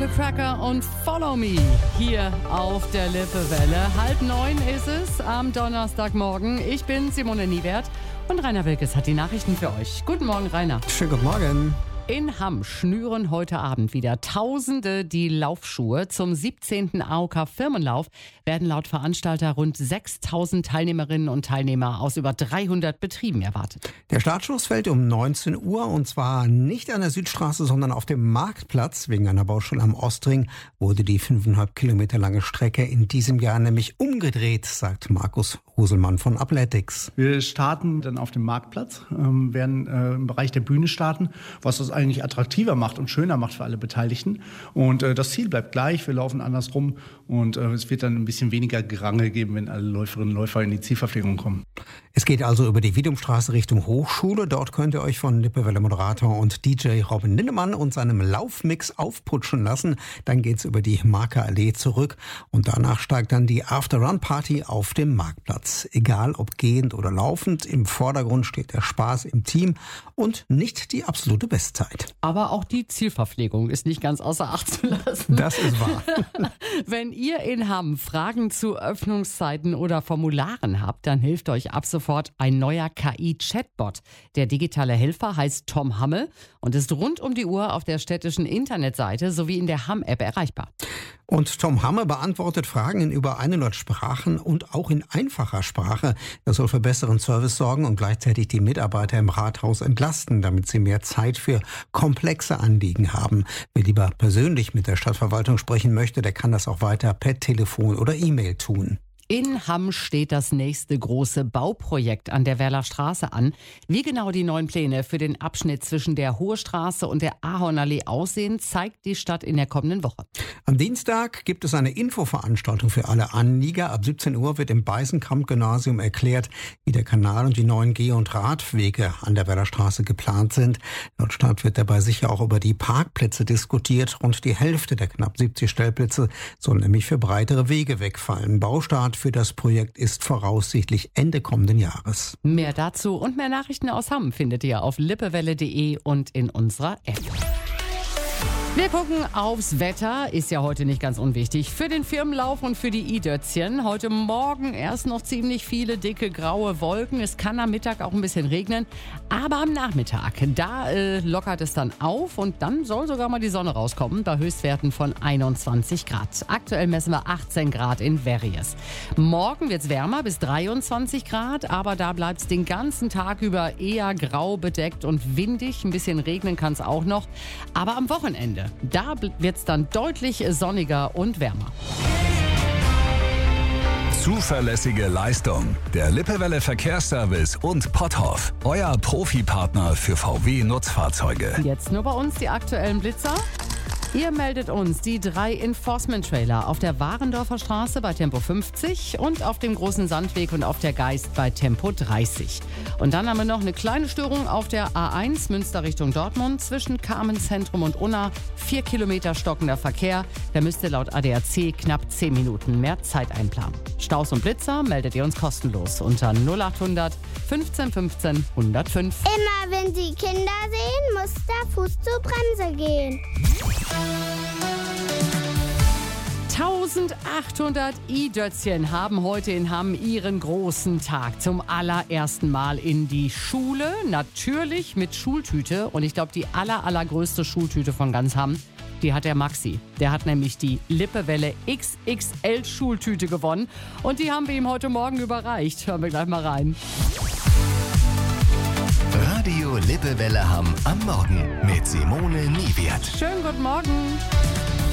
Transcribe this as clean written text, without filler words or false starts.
The Cracker und Follow Me hier auf der Lippewelle. 8:30 ist es am Donnerstagmorgen. Ich bin Simone Niewert und Rainer Wilkes hat die Nachrichten für euch. Guten Morgen, Rainer. Schönen guten Morgen. In Hamm schnüren heute Abend wieder Tausende die Laufschuhe. Zum 17. AOK Firmenlauf werden laut Veranstalter rund 6.000 Teilnehmerinnen und Teilnehmer aus über 300 Betrieben erwartet. Der Startschuss fällt um 19 Uhr und zwar nicht an der Südstraße, sondern auf dem Marktplatz. Wegen einer Baustelle am Ostring wurde die 5,5 Kilometer lange Strecke in diesem Jahr nämlich umgedreht, sagt Markus Huselmann von Athletics. Wir starten dann auf dem Marktplatz, werden im Bereich der Bühne starten, was das eigentlich attraktiver macht und schöner macht für alle Beteiligten. Und das Ziel bleibt gleich, wir laufen andersrum und es wird dann ein bisschen weniger Gerangel geben, wenn alle Läuferinnen und Läufer in die Zielverpflegung kommen. Es geht also über die Wiedumstraße Richtung Hochschule. Dort könnt ihr euch von Lippewelle-Moderator und DJ Robin Lindemann und seinem Laufmix aufputschen lassen. Dann geht's über die Markerallee zurück und danach steigt dann die After-Run-Party auf dem Marktplatz. Egal ob gehend oder laufend, im Vordergrund steht der Spaß im Team und nicht die absolute Bestzeit. Aber auch die Zielverpflegung ist nicht ganz außer Acht zu lassen. Das ist wahr. Wenn ihr in Hamm Fragen zu Öffnungszeiten oder Formularen habt, dann hilft euch ab sofort ein neuer KI-Chatbot. Der digitale Helfer heißt Tom Hammel und ist rund um die Uhr auf der städtischen Internetseite sowie in der Hamm-App erreichbar. Und Tom Hammel beantwortet Fragen in über 100 Sprachen und auch in einfacher Sprache. Das soll für besseren Service sorgen und gleichzeitig die Mitarbeiter im Rathaus entlasten, damit sie mehr Zeit für komplexe Anliegen haben. Wer lieber persönlich mit der Stadtverwaltung sprechen möchte, der kann das auch weiter per Telefon oder E-Mail tun. In Hamm steht das nächste große Bauprojekt an der Werler Straße an. Wie genau die neuen Pläne für den Abschnitt zwischen der Hohe Straße und der Ahornallee aussehen, zeigt die Stadt in der kommenden Woche. Am Dienstag gibt es eine Infoveranstaltung für alle Anlieger. Ab 17 Uhr wird im Beisenkamp-Gymnasium erklärt, wie der Kanal und die neuen Geh- und Radwege an der Werler Straße geplant sind. Laut Stadt wird dabei sicher auch über die Parkplätze diskutiert. Rund die Hälfte der knapp 70 Stellplätze soll nämlich für breitere Wege wegfallen. Baustart für das Projekt ist voraussichtlich Ende kommenden Jahres. Mehr dazu und mehr Nachrichten aus Hamm findet ihr auf lippewelle.de und in unserer App. Wir gucken aufs Wetter, ist ja heute nicht ganz unwichtig. Für den Firmenlauf und für die i-Dötzchen. Heute Morgen erst noch ziemlich viele dicke graue Wolken. Es kann am Mittag auch ein bisschen regnen. Aber am Nachmittag, da lockert es dann auf und dann soll sogar mal die Sonne rauskommen. Bei Höchstwerten von 21 Grad. Aktuell messen wir 18 Grad in Verries. Morgen wird es wärmer bis 23 Grad. Aber da bleibt es den ganzen Tag über eher grau bedeckt und windig. Ein bisschen regnen kann es auch noch. Aber am Wochenende, da wird es dann deutlich sonniger und wärmer. Zuverlässige Leistung. Der Lippewelle Verkehrsservice und Potthoff. Euer Profipartner für VW-Nutzfahrzeuge. Jetzt nur bei uns die aktuellen Blitzer. Ihr meldet uns die 3 Enforcement-Trailer auf der Warendorfer Straße bei Tempo 50 und auf dem Großen Sandweg und auf der Geist bei Tempo 30. Und dann haben wir noch eine kleine Störung auf der A1 Münster Richtung Dortmund zwischen Carmen-Zentrum und Unna. 4 Kilometer stockender Verkehr. Da müsst ihr laut ADAC knapp 10 Minuten mehr Zeit einplanen. Staus und Blitzer meldet ihr uns kostenlos unter 0800 15 15 105. Immer wenn Sie Kinder sehen, muss der Fuß zur Bremse gehen. 1800 i-Dötzchen haben heute in Hamm ihren großen Tag. Zum allerersten Mal in die Schule. Natürlich mit Schultüte. Und ich glaube, die allergrößte Schultüte von ganz Hamm, die hat der Maxi. Der hat nämlich die Lippewelle XXL Schultüte gewonnen. Und die haben wir ihm heute Morgen überreicht. Hören wir gleich mal rein. Radio Lippewelle Hamm am Morgen mit Simone Niewert. Schönen guten Morgen.